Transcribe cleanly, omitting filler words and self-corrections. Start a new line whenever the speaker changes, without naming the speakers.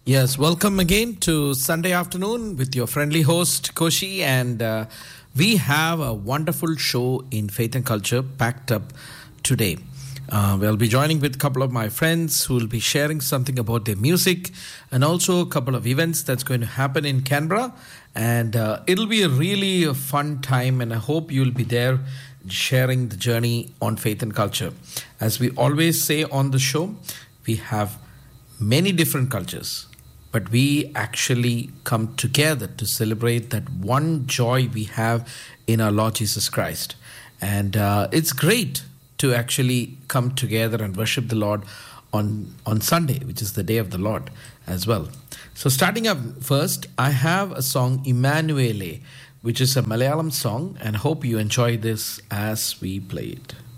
Yes, welcome again to Sunday afternoon with your friendly host Koshi, and we have a wonderful show in faith and culture packed up today. We'll be joining with a couple of my friends who will be sharing something about their music and also a couple of events that's going to happen in Canberra. And it'll be a really fun time, and I hope you'll be there sharing the journey on faith and culture. As we always say on the show, we have many different cultures, but we actually come together to celebrate that one joy we have in our Lord Jesus Christ. And it's great to actually come together and worship the Lord on Sunday, which is the day of the Lord as well. So, starting up first, I have a song, Immanuele, which is a Malayalam song, and hope you enjoy this as we play it.